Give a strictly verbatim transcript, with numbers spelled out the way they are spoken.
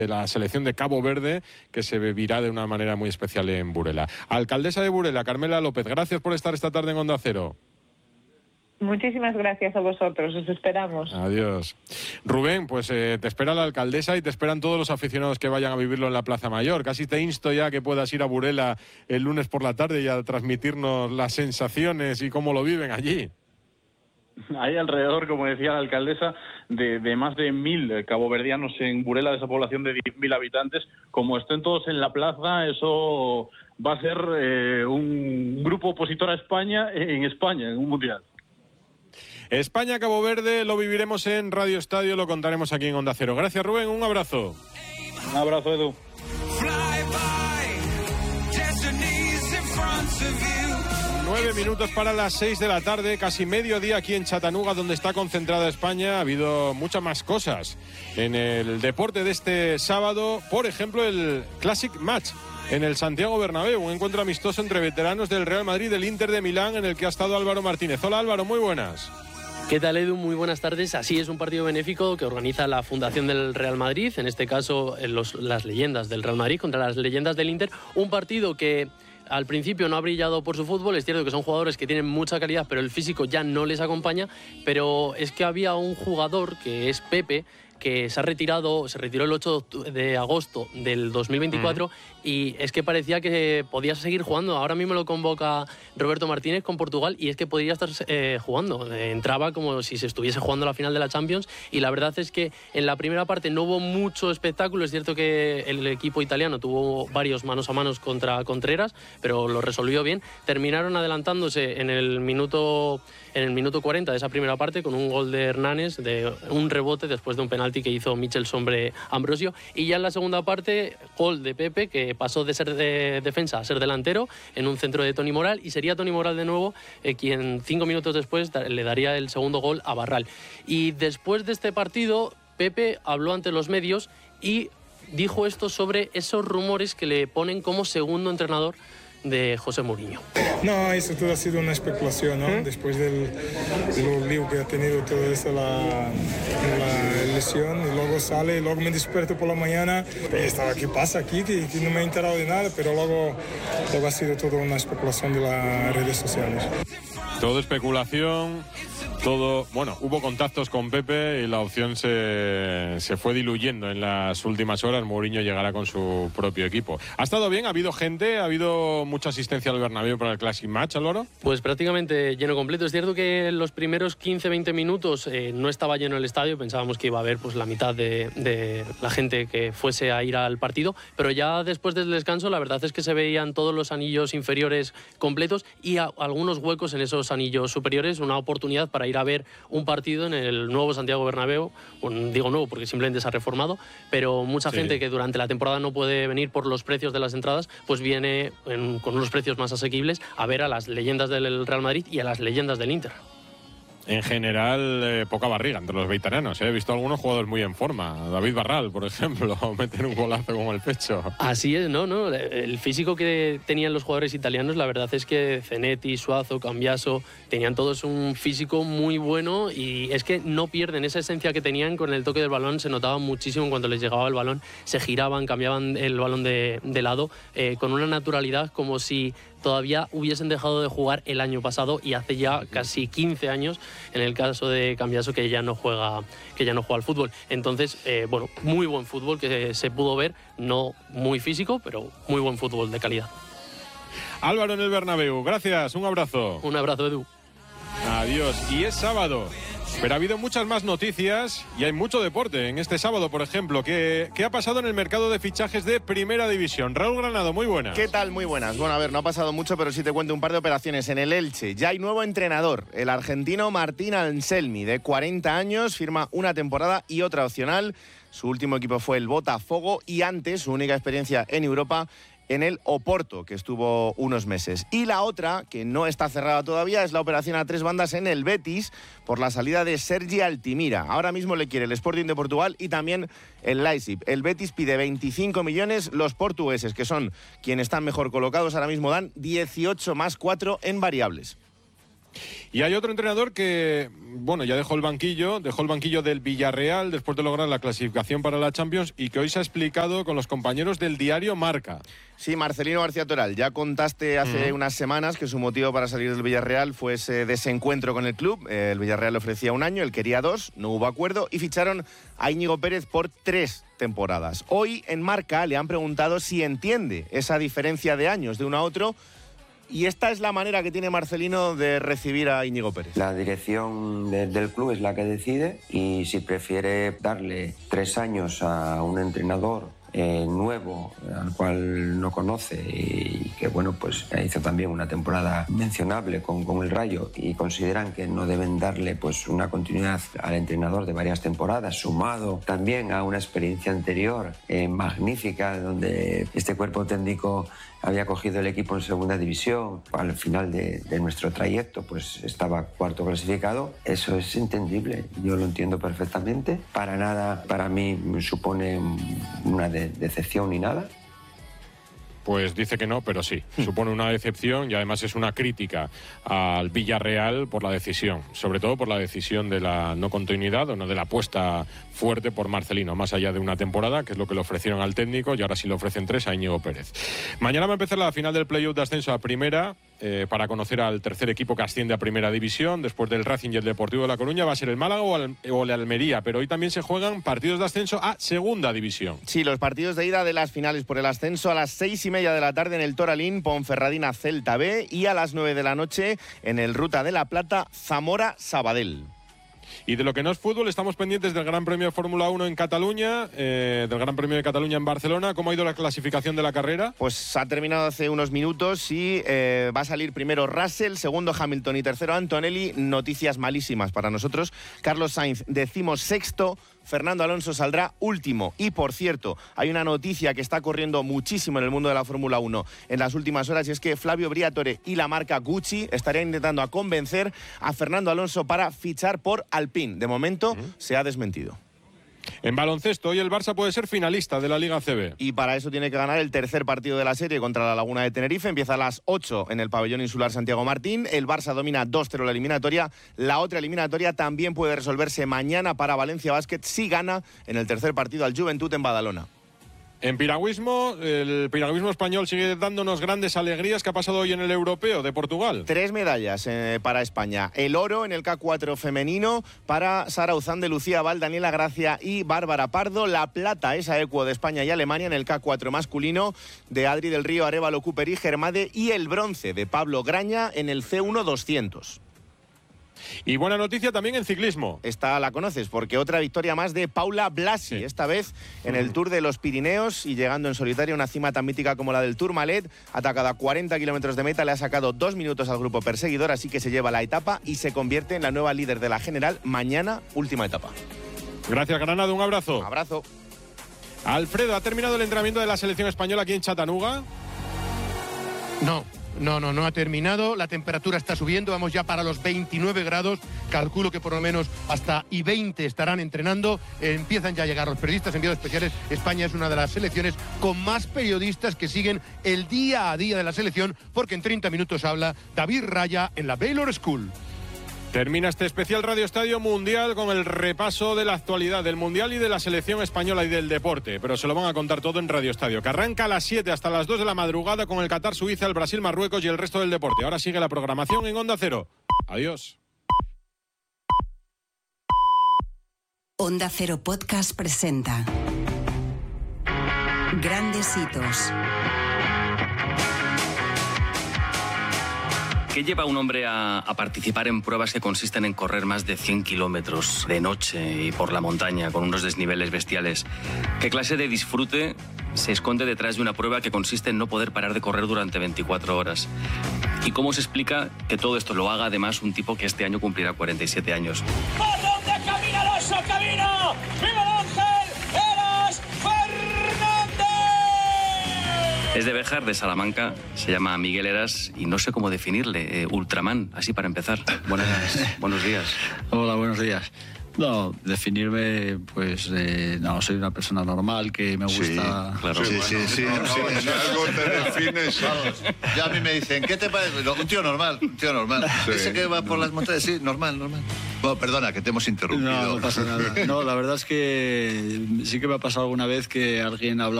de la selección de Cabo Verde, que se vivirá de una manera muy especial en Burela. Alcaldesa de Burela, Carmela López, gracias por estar esta tarde en Onda Cero. Muchísimas gracias a vosotros, os esperamos. Adiós. Rubén, pues eh, te espera la alcaldesa y te esperan todos los aficionados que vayan a vivirlo en la Plaza Mayor. Casi te insto ya que puedas ir a Burela el lunes por la tarde y a transmitirnos las sensaciones y cómo lo viven allí. Hay alrededor, como decía la alcaldesa, de, de más de mil caboverdianos en Burela, de esa población de diez mil habitantes. Como estén todos en la plaza, eso va a ser eh, un grupo opositor a España en España, en un mundial. España-Cabo Verde lo viviremos en Radio Estadio, lo contaremos aquí en Onda Cero. Gracias, Rubén, un abrazo. Un abrazo, Edu. Nueve minutos para las seis de la tarde, casi mediodía aquí en Chattanooga, donde está concentrada España. Ha habido muchas más cosas en el deporte de este sábado. Por ejemplo, el Classic Match en el Santiago Bernabéu, un encuentro amistoso entre veteranos del Real Madrid y del Inter de Milán, en el que ha estado Álvaro Martínez. Hola, Álvaro, muy buenas. ¿Qué tal, Edu? Muy buenas tardes. Así es, un partido benéfico que organiza la Fundación del Real Madrid, en este caso los, las leyendas del Real Madrid contra las leyendas del Inter. Un partido que al principio no ha brillado por su fútbol. Es cierto que son jugadores que tienen mucha calidad, pero el físico ya no les acompaña. Pero es que había un jugador, que es Pepe, que se ha retirado, se retiró el ocho de agosto del dos mil veinticuatro mm. y es que parecía que podía seguir jugando. Ahora mismo lo convoca Roberto Martínez con Portugal y es que podría estar eh, jugando. Entraba como si se estuviese jugando la final de la Champions y la verdad es que en la primera parte no hubo mucho espectáculo. Es cierto que el equipo italiano tuvo varios manos a manos contra Contreras, pero lo resolvió bien. Terminaron adelantándose en el minuto, en el minuto cuarenta de esa primera parte con un gol de Hernández, de un rebote después de un penalti que hizo Michel sobre Ambrosio, y ya en la segunda parte gol de Pepe, que pasó de ser de defensa a ser delantero en un centro de Toni Moral, y sería Toni Moral de nuevo eh, quien cinco minutos después le daría el segundo gol a Barral. Y después de este partido Pepe habló ante los medios y dijo esto sobre esos rumores que le ponen como segundo entrenador de José Mourinho. No, eso todo ha sido una especulación, ¿no? ¿Eh? Después del, del lío que ha tenido todo eso, la, la lesión, y luego sale, y luego me despierto por la mañana, y estaba, ¿qué pasa aquí? Que, que no me he enterado de nada, pero luego, luego ha sido toda una especulación de las redes sociales. Todo especulación, todo... Bueno, hubo contactos con Pepe y la opción se, se fue diluyendo en las últimas horas. Mourinho llegará con su propio equipo. ¿Ha estado bien? ¿Ha habido gente? ¿Ha habido mucha asistencia al Bernabéu para el Classic Match, Álvaro? Pues prácticamente lleno completo. Es cierto que en los primeros quince a veinte minutos eh, no estaba lleno el estadio. Pensábamos que iba a haber pues, la mitad de, de la gente que fuese a ir al partido. Pero ya después del descanso, la verdad es que se veían todos los anillos inferiores completos y a, algunos huecos en esos anillos superiores. Una oportunidad para ir a ver un partido en el nuevo Santiago Bernabéu. Bueno, digo nuevo porque simplemente se ha reformado, pero mucha sí. gente que durante la temporada no puede venir por los precios de las entradas, pues viene en, con unos precios más asequibles a ver a las leyendas del Real Madrid y a las leyendas del Inter. En general, eh, poca barriga entre los veteranos. ¿eh? He visto algunos jugadores muy en forma. David Barral, por ejemplo, meter un golazo con el pecho. Así es, ¿no? no El físico que tenían los jugadores italianos, la verdad es que Zanetti, Suazo, Cambiaso, tenían todos un físico muy bueno y es que no pierden esa esencia que tenían con el toque del balón. Se notaba muchísimo cuando les llegaba el balón. Se giraban, cambiaban el balón de, de lado eh, con una naturalidad como si todavía hubiesen dejado de jugar el año pasado y hace ya casi quince años en el caso de Cambiaso que ya no juega que ya no juega al fútbol. Entonces, eh, bueno, muy buen fútbol que se pudo ver, no muy físico, pero muy buen fútbol de calidad. Álvaro en el Bernabéu, gracias, un abrazo. Un abrazo, Edu. Adiós. Y es sábado, pero ha habido muchas más noticias y hay mucho deporte en este sábado, por ejemplo. ¿Qué, qué ha pasado en el mercado de fichajes de Primera División? Raúl Granado, muy buenas. ¿Qué tal? Muy buenas. Bueno, a ver, no ha pasado mucho, pero sí te cuento un par de operaciones. En el Elche ya hay nuevo entrenador. El argentino Martín Anselmi, de cuarenta años, firma una temporada y otra opcional. Su último equipo fue el Botafogo y antes su única experiencia en Europa en el Oporto, que estuvo unos meses. Y la otra, que no está cerrada todavía, es la operación a tres bandas en el Betis por la salida de Sergi Altimira. Ahora mismo le quiere el Sporting de Portugal y también el Leipzig. El Betis pide veinticinco millones, los portugueses, que son quienes están mejor colocados, ahora mismo dan dieciocho más cuatro en variables. Y hay otro entrenador que, bueno, ya dejó el banquillo, dejó el banquillo del Villarreal después de lograr la clasificación para la Champions y que hoy se ha explicado con los compañeros del diario Marca. Sí, Marcelino García Toral, ya contaste hace uh-huh. unas semanas que su motivo para salir del Villarreal fue ese desencuentro con el club. El Villarreal le ofrecía un año, él quería dos, no hubo acuerdo y ficharon a Íñigo Pérez por tres temporadas. Hoy en Marca le han preguntado si entiende esa diferencia de años de uno a otro. Y esta es la manera que tiene Marcelino de recibir a Íñigo Pérez. La dirección de, del club es la que decide y si prefiere darle tres años a un entrenador eh, nuevo, al cual no conoce y que bueno, pues hizo también una temporada mencionable con, con el Rayo y consideran que no deben darle pues una continuidad al entrenador de varias temporadas, sumado también a una experiencia anterior eh, magnífica donde este cuerpo técnico había cogido el equipo en segunda división. Al final de, de nuestro trayecto pues estaba cuarto clasificado. Eso es entendible, yo lo entiendo perfectamente. Para nada, para mí supone una de, decepción ni nada. Pues dice que no, pero sí, supone una decepción y además es una crítica al Villarreal por la decisión, sobre todo por la decisión de la no continuidad o no de la apuesta fuerte por Marcelino, más allá de una temporada, que es lo que le ofrecieron al técnico y ahora sí le ofrecen tres a Íñigo Pérez. Mañana va a empezar la final del play-off de ascenso a primera, eh, para conocer al tercer equipo que asciende a primera división, después del Racing y el Deportivo de La Coruña, va a ser el Málaga o el, o el Almería, pero hoy también se juegan partidos de ascenso a segunda división. Sí, los partidos de ida de las finales por el ascenso a las seis y media de la tarde en el Toralín, Ponferradina Celta B y a las nueve de la noche en el Ruta de la Plata, Zamora Sabadell. Y de lo que no es fútbol, estamos pendientes del Gran Premio de Fórmula uno en Cataluña, eh, del Gran Premio de Cataluña en Barcelona. ¿Cómo ha ido la clasificación de la carrera? Pues ha terminado hace unos minutos y eh, va a salir primero Russell, segundo Hamilton y tercero Antonelli. Noticias malísimas para nosotros. Carlos Sainz, decimosexto. Fernando Alonso saldrá último. Y, por cierto, hay una noticia que está corriendo muchísimo en el mundo de la Fórmula uno en las últimas horas y es que Flavio Briatore y la marca Gucci estarían intentando a convencer a Fernando Alonso para fichar por Alpine. De momento, uh-huh. se ha desmentido. En baloncesto, hoy el Barça puede ser finalista de la Liga A C B. Y para eso tiene que ganar el tercer partido de la serie contra la Laguna de Tenerife. Empieza a las ocho en el pabellón insular Santiago Martín. El Barça domina dos cero la eliminatoria. La otra eliminatoria también puede resolverse mañana para Valencia Basket si gana en el tercer partido al Juventud en Badalona. En piragüismo, el piragüismo español sigue dándonos grandes alegrías. ¿Qué ha pasado hoy en el Europeo de Portugal? Tres medallas eh, para España. El oro en el K cuatro femenino para Sara Uzán de Lucía Val, Daniela Gracia y Bárbara Pardo. La plata, esa equo de España y Alemania en el K cuatro masculino de Adri del Río, Arévalo Cooper y Germade. Y el bronce de Pablo Graña en el C uno doscientos. Y buena noticia también en ciclismo. Esta la conoces porque otra victoria más de Paula Blasi, sí. esta vez en el Tour de los Pirineos y llegando en solitario a una cima tan mítica como la del Tourmalet. Atacada a cuarenta kilómetros de meta, le ha sacado dos minutos al grupo perseguidor, así que se lleva la etapa y se convierte en la nueva líder de la general mañana, última etapa. Gracias, Granado, un abrazo. Un abrazo. Alfredo, ¿ha terminado el entrenamiento de la selección española aquí en Chattanooga? No. No, no, no ha terminado. La temperatura está subiendo. Vamos ya para los veintinueve grados. Calculo que por lo menos hasta y veinte estarán entrenando. Empiezan ya a llegar los periodistas enviados especiales. España es una de las selecciones con más periodistas que siguen el día a día de la selección, porque en treinta minutos habla David Raya en la Baylor School. Termina este especial Radio Estadio Mundial con el repaso de la actualidad del Mundial y de la selección española y del deporte, pero se lo van a contar todo en Radio Estadio, que arranca a las siete hasta las dos de la madrugada con el Qatar, Suiza, el Brasil, Marruecos y el resto del deporte. Ahora sigue la programación en Onda Cero. Adiós. Onda Cero Podcast presenta Grandes Hitos. ¿Qué lleva a un hombre a, a participar en pruebas que consisten en correr más de cien kilómetros de noche y por la montaña con unos desniveles bestiales? ¿Qué clase de disfrute se esconde detrás de una prueba que consiste en no poder parar de correr durante veinticuatro horas? ¿Y cómo se explica que todo esto lo haga además un tipo que este año cumplirá cuarenta y siete años? ¿Por dónde camina Alonso? ¡Camino! ¡Viva el Ángel! ¡Eras Fernández! Es de Béjar, de Salamanca, se llama Miguel Eras y no sé cómo definirle, eh, Ultraman, así para empezar. Buenas, buenos días. Hola, buenos días. No, definirme, pues, eh, no, soy una persona normal, que me gusta... Sí, claro. Sí, sí, sí. No, no, sí, si algo te define, sí. Vamos, ya a mí me dicen, ¿qué te parece? Un tío normal, un tío normal. Sí. Ese que va por las montañas, sí, normal, normal. Bueno, perdona, que te hemos interrumpido. No, no pasa nada. No, la verdad es que sí que me ha pasado alguna vez que alguien habla